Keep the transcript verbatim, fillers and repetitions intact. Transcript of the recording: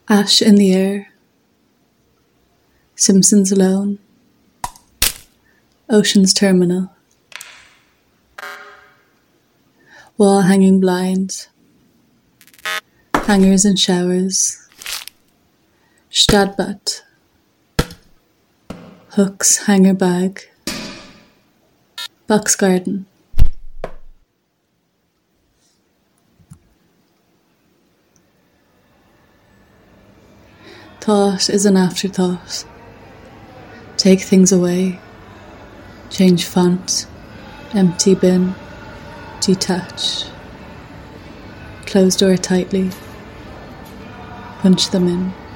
Ash in the air. Simpsons alone. Ocean's terminal. Wall hanging blinds. Hangers and showers. Stadtbad. Hooks hanger bag. Box garden. Thought is an afterthought. Take things away. Change font. Empty bin. Detach. Close door tightly. Punch them in.